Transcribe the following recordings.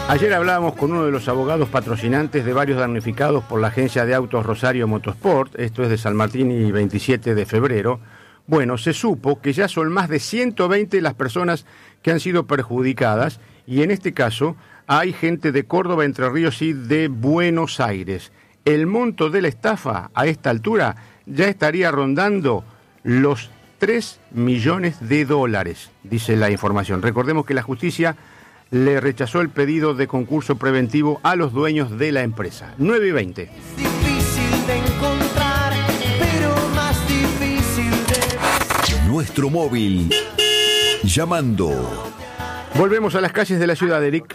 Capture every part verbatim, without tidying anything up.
Ayer hablábamos con uno de los abogados patrocinantes de varios damnificados por la agencia de autos Rosario Motorsport, esto es de San Martín y veintisiete de febrero. Bueno, se supo que ya son más de ciento veinte las personas que han sido perjudicadas y en este caso hay gente de Córdoba, Entre Ríos y de Buenos Aires. El monto de la estafa a esta altura ya estaría rondando los tres millones de dólares, dice la información. Recordemos que la justicia le rechazó el pedido de concurso preventivo a los dueños de la empresa. nueve y veinte. Es difícil de encontrar, pero más difícil de... Nuestro móvil. Llamando. Volvemos a las calles de la ciudad, Eric.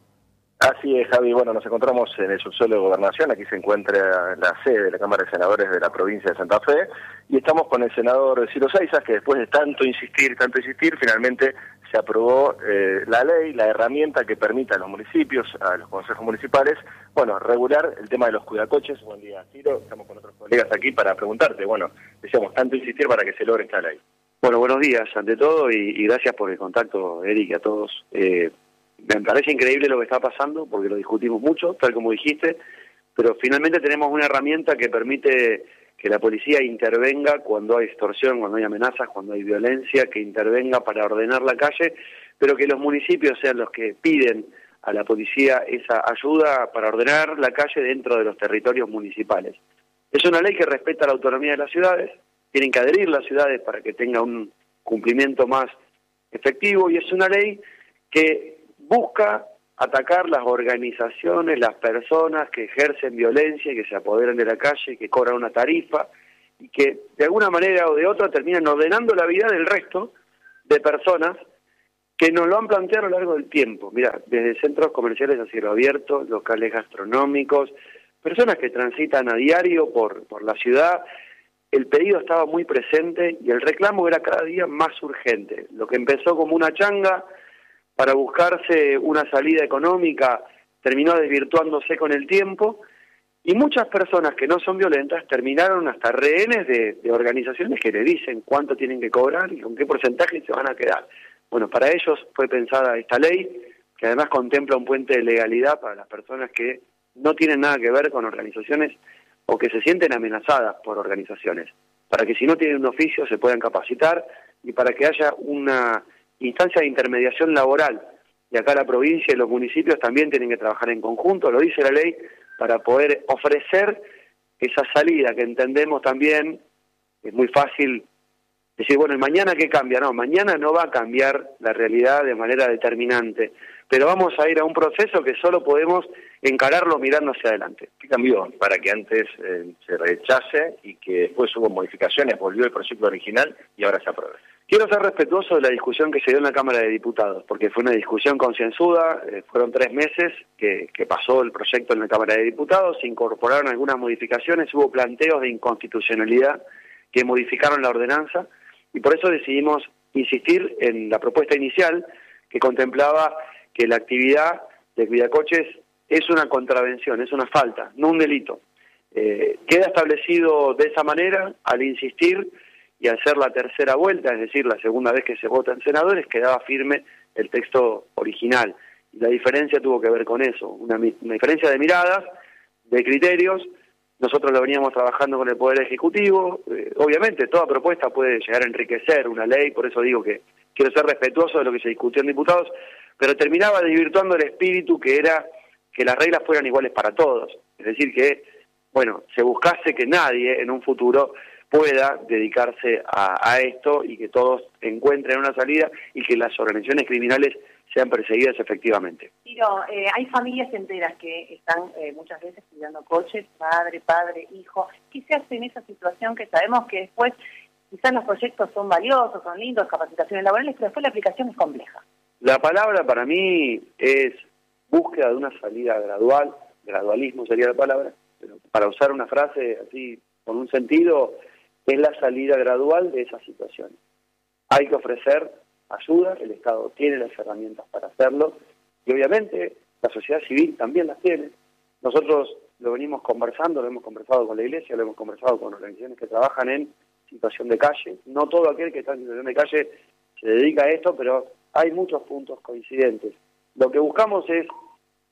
Así es, Javi. Bueno, nos encontramos en el subsuelo de Gobernación. Aquí se encuentra la sede de la Cámara de Senadores de la provincia de Santa Fe. Y estamos con el senador Ciro Seisas, que después de tanto insistir, tanto insistir, finalmente se aprobó eh, la ley, la herramienta que permite a los municipios, a los consejos municipales, bueno, regular el tema de los cuidacoches. Buen día, Ciro. Estamos con otros colegas aquí para preguntarte, bueno, decíamos, tanto insistir para que se logre esta ley. Bueno, buenos días ante todo y, y gracias por el contacto, Eric, y a todos. Eh, me parece increíble lo que está pasando porque lo discutimos mucho, tal como dijiste, pero finalmente tenemos una herramienta que permite que la policía intervenga cuando hay extorsión, cuando hay amenazas, cuando hay violencia, que intervenga para ordenar la calle, pero que los municipios sean los que piden a la policía esa ayuda para ordenar la calle dentro de los territorios municipales. Es una ley que respeta la autonomía de las ciudades, tienen que adherir las ciudades para que tenga un cumplimiento más efectivo, y es una ley que busca atacar las organizaciones, las personas que ejercen violencia y que se apoderan de la calle, que cobran una tarifa y que de alguna manera o de otra terminan ordenando la vida del resto de personas que nos lo han planteado a lo largo del tiempo. Mira, desde centros comerciales a cielo abierto, locales gastronómicos, personas que transitan a diario por, por la ciudad. El pedido estaba muy presente y el reclamo era cada día más urgente. Lo que empezó como una changa para buscarse una salida económica terminó desvirtuándose con el tiempo y muchas personas que no son violentas terminaron hasta rehenes de, de organizaciones que le dicen cuánto tienen que cobrar y con qué porcentaje se van a quedar. Bueno, para ellos fue pensada esta ley, que además contempla un puente de legalidad para las personas que no tienen nada que ver con organizaciones o que se sienten amenazadas por organizaciones, para que si no tienen un oficio se puedan capacitar y para que haya una instancia de intermediación laboral. Y acá la provincia y los municipios también tienen que trabajar en conjunto, lo dice la ley, para poder ofrecer esa salida que entendemos también. Es muy fácil decir, bueno, ¿y mañana qué cambia? No, mañana no va a cambiar la realidad de manera determinante, pero vamos a ir a un proceso que solo podemos encararlo mirando hacia adelante. ¿Qué cambió para que antes eh, se rechace y que después hubo modificaciones, volvió el proyecto original y ahora se apruebe? Quiero ser respetuoso de la discusión que se dio en la Cámara de Diputados, porque fue una discusión concienzuda, eh, fueron tres meses que, que pasó el proyecto en la Cámara de Diputados, se incorporaron algunas modificaciones, hubo planteos de inconstitucionalidad que modificaron la ordenanza, y por eso decidimos insistir en la propuesta inicial que contemplaba que la actividad de cuidacoches es una contravención, es una falta, no un delito. Eh, queda establecido de esa manera al insistir y al ser la tercera vuelta, es decir, la segunda vez que se vota en senadores, quedaba firme el texto original. Y la diferencia tuvo que ver con eso, una, una diferencia de miradas, de criterios. Nosotros lo veníamos trabajando con el Poder Ejecutivo. Eh, obviamente, toda propuesta puede llegar a enriquecer una ley, por eso digo que quiero ser respetuoso de lo que se discutió en diputados, pero terminaba desvirtuando el espíritu que era que las reglas fueran iguales para todos. Es decir, que, bueno, se buscase que nadie en un futuro pueda dedicarse a, a esto y que todos encuentren una salida y que las organizaciones criminales sean perseguidas efectivamente. Ciro, eh, hay familias enteras que están eh, muchas veces cuidando coches, madre, padre, hijo. ¿Qué se hace en esa situación que sabemos que después quizás los proyectos son valiosos, son lindos, capacitaciones laborales, pero después la aplicación es compleja? La palabra para mí es búsqueda de una salida gradual, gradualismo sería la palabra, pero para usar una frase así con un sentido, es la salida gradual de esas situaciones. Hay que ofrecer ayuda, el Estado tiene las herramientas para hacerlo, y obviamente la sociedad civil también las tiene. Nosotros lo venimos conversando, lo hemos conversado con la Iglesia, lo hemos conversado con organizaciones que trabajan en situación de calle. No todo aquel que está en situación de calle se dedica a esto, pero hay muchos puntos coincidentes. Lo que buscamos es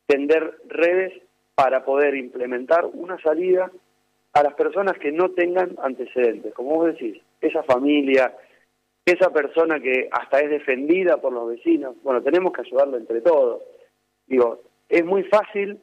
tender redes para poder implementar una salida a las personas que no tengan antecedentes. Como vos decís, esa familia, esa persona que hasta es defendida por los vecinos, bueno, tenemos que ayudarlo entre todos. Digo, es muy fácil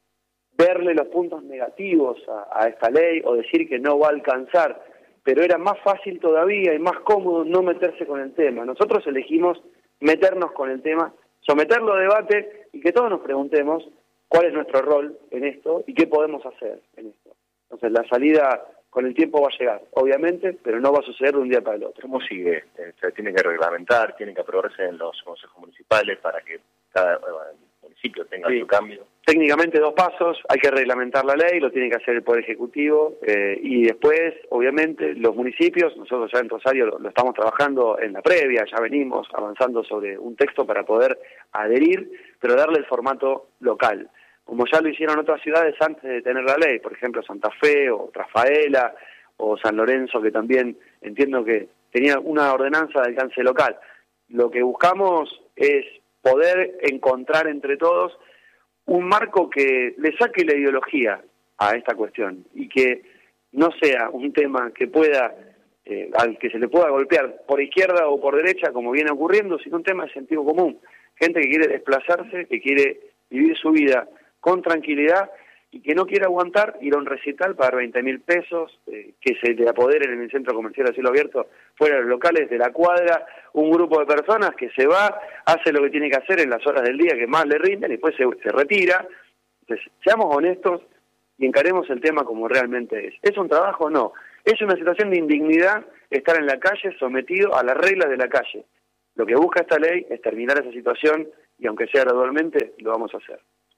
verle los puntos negativos a, a esta ley o decir que no va a alcanzar, pero era más fácil todavía y más cómodo no meterse con el tema. Nosotros elegimos meternos con el tema, someterlo a debate y que todos nos preguntemos cuál es nuestro rol en esto y qué podemos hacer en esto. Entonces la salida con el tiempo va a llegar, obviamente, pero no va a suceder de un día para el otro. ¿Cómo sigue? Eh, se tiene que reglamentar, tienen que aprobarse en los consejos municipales para que cada eh, municipio tenga Sí. su cambio. Técnicamente dos pasos, hay que reglamentar la ley, lo tiene que hacer el Poder Ejecutivo, eh, y después, obviamente, los municipios, nosotros ya en Rosario lo, lo estamos trabajando en la previa, ya venimos avanzando sobre un texto para poder adherir, pero darle el formato local, como ya lo hicieron otras ciudades antes de tener la ley, por ejemplo Santa Fe o Rafaela o San Lorenzo, que también entiendo que tenía una ordenanza de alcance local. Lo que buscamos es poder encontrar entre todos un marco que le saque la ideología a esta cuestión y que no sea un tema que pueda, eh, al que se le pueda golpear por izquierda o por derecha, como viene ocurriendo, sino un tema de sentido común. Gente que quiere desplazarse, que quiere vivir su vida con tranquilidad y que no quiere aguantar ir a un recital, pagar veinte mil pesos, eh, que se le apoderen en el centro comercial a cielo abierto, fuera de los locales, de la cuadra, un grupo de personas que se va, hace lo que tiene que hacer en las horas del día que más le rinden y después se, se retira. Entonces, seamos honestos y encaremos el tema como realmente es. ¿Es un trabajo? No. Es una situación de indignidad estar en la calle sometido a las reglas de la calle. Lo que busca esta ley es terminar esa situación y aunque sea gradualmente, lo vamos a hacer.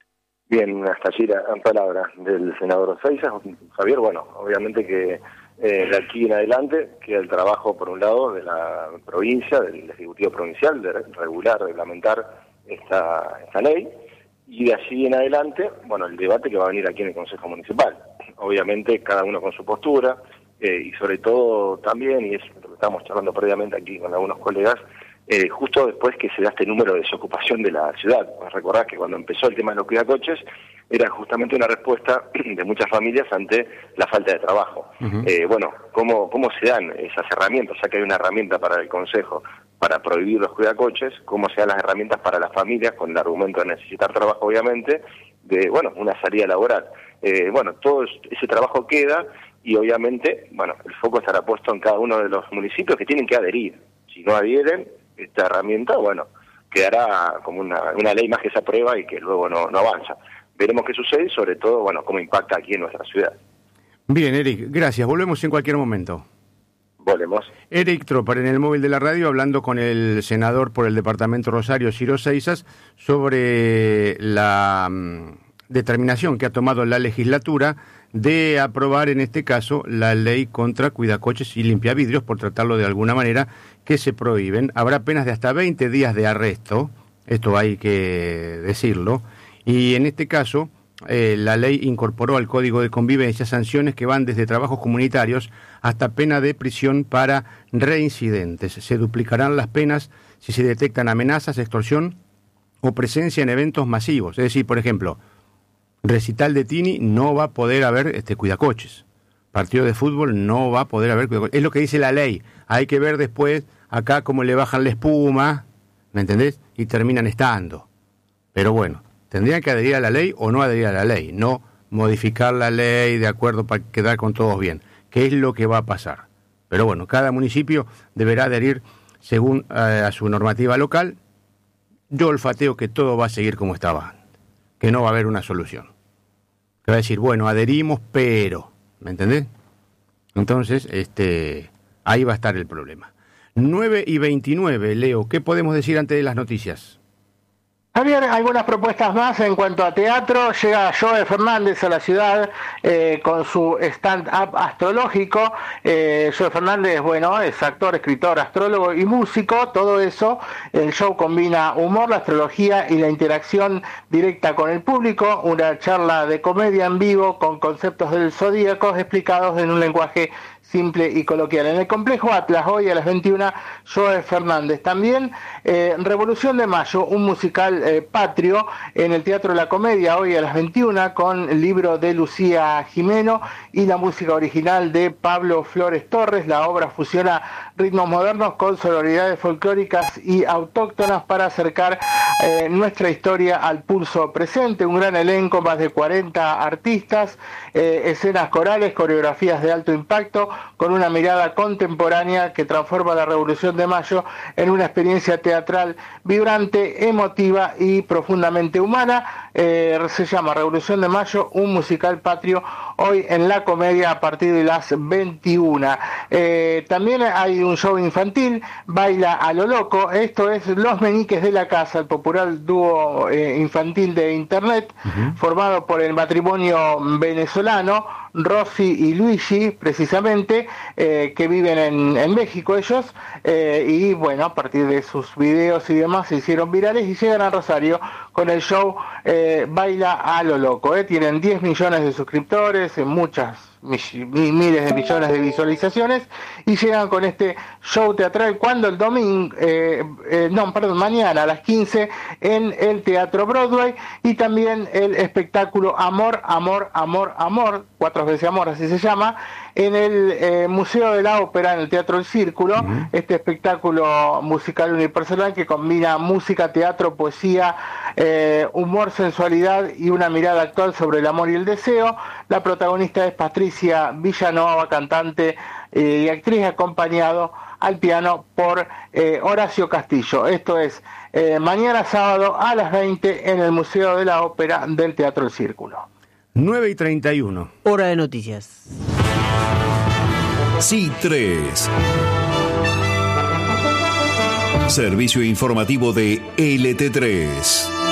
Bien, hasta allí la palabra del senador Seiza. Javier, bueno, obviamente que eh, de aquí en adelante queda el trabajo, por un lado, de la provincia, del Ejecutivo Provincial, de regular, reglamentar esta, esta ley, y de allí en adelante, bueno, el debate que va a venir aquí en el Consejo Municipal. Obviamente, cada uno con su postura, eh, y sobre todo también, y es lo que estábamos charlando previamente aquí con algunos colegas, Eh, justo después que se da este número de desocupación de la ciudad. Pues recordad que cuando empezó el tema de los cuidacoches era justamente una respuesta de muchas familias ante la falta de trabajo. Uh-huh. Eh, bueno, ¿cómo, ¿cómo se dan esas herramientas? Ya que hay una herramienta para el Consejo para prohibir los cuidacoches, ¿cómo se dan las herramientas para las familias con el argumento de necesitar trabajo, obviamente, de, bueno, una salida laboral? Eh, bueno, todo ese trabajo queda y obviamente, bueno, el foco estará puesto en cada uno de los municipios que tienen que adherir. Si no adhieren, esta herramienta, bueno, quedará como una, una ley más que se aprueba y que luego no, no avanza. Veremos qué sucede y sobre todo, bueno, cómo impacta aquí en nuestra ciudad. Bien, Eric, gracias. Volvemos en cualquier momento. Volvemos. Eric Tropar en el móvil de la radio hablando con el senador por el departamento Rosario, Ciro Seizas, sobre la um, determinación que ha tomado la legislatura de aprobar en este caso la ley contra cuidacoches y limpiavidrios, por tratarlo de alguna manera, que se prohíben. Habrá penas de hasta veinte días de arresto, esto hay que decirlo, y en este caso eh, la ley incorporó al Código de Convivencia sanciones que van desde trabajos comunitarios hasta pena de prisión para reincidentes. Se duplicarán las penas si se detectan amenazas, extorsión o presencia en eventos masivos, es decir, por ejemplo, recital de Tini no va a poder haber este cuidacoches. Partido de fútbol no va a poder haber cuidacoches. Es lo que dice la ley. Hay que ver después acá cómo le bajan la espuma, ¿me entendés? Y terminan estando. Pero bueno, tendrían que adherir a la ley o no adherir a la ley. No modificar la ley de acuerdo para quedar con todos bien. ¿Qué es lo que va a pasar? Pero bueno, cada municipio deberá adherir según eh, a su normativa local. Yo olfateo que todo va a seguir como estaba, que no va a haber una solución. Que va a decir, bueno, adherimos, pero, ¿me entendés? Entonces, este, ahí va a estar el problema. nueve y veintinueve, Leo, ¿qué podemos decir antes de las noticias? Javier, algunas propuestas más en cuanto a teatro. Llega Joe Fernández a la ciudad eh, con su stand-up astrológico. Eh, Joe Fernández, bueno, es actor, escritor, astrólogo y músico. Todo eso, el show combina humor, la astrología y la interacción directa con el público. Una charla de comedia en vivo con conceptos del zodíaco explicados en un lenguaje simple y coloquial. En el Complejo Atlas, hoy a las veintiuna, Joe Fernández. También eh, Revolución de Mayo, un musical eh, patrio en el Teatro de la Comedia, hoy a las veintiuna, con el libro de Lucía Jimeno y la música original de Pablo Flores Torres. La obra fusiona ritmos modernos con sonoridades folclóricas y autóctonas para acercar eh, nuestra historia al pulso presente. Un gran elenco, más de cuarenta artistas, eh, escenas corales, coreografías de alto impacto, con una mirada contemporánea que transforma la Revolución de Mayo en una experiencia teatral vibrante, emotiva y profundamente humana. Eh, se llama Revolución de Mayo, un musical patrio, hoy en la Comedia a partir de las veintiuna. Eh, también hay un show infantil, Baila a lo Loco. Esto es Los Meñiques de la Casa, el popular dúo eh, infantil de internet, uh-huh. formado por el matrimonio venezolano Rosy y Luigi, precisamente, eh, que viven en, en México ellos, eh, y bueno, a partir de sus videos y demás se hicieron virales y llegan a Rosario con el show eh, Baila a lo Loco. Eh. Tienen diez millones de suscriptores, en muchas miles de millones de visualizaciones, y llegan con este show teatral cuando el domingo, eh, eh, no, perdón, mañana a las quince en el Teatro Broadway, y también el espectáculo Amor, Amor, Amor, Amor, cuatro veces Amor, así se llama, en el eh, Museo de la Ópera, en el Teatro El Círculo, uh-huh. este espectáculo musical unipersonal que combina música, teatro, poesía, eh, humor, sensualidad y una mirada actual sobre el amor y el deseo. La protagonista es Patricia Villanova, cantante eh, y actriz, acompañado al piano por eh, Horacio Castillo. Esto es eh, mañana sábado a las veinte en el Museo de la Ópera del Teatro El Círculo. nueve y treinta y uno. Hora de noticias. C tres. Servicio informativo de L T tres.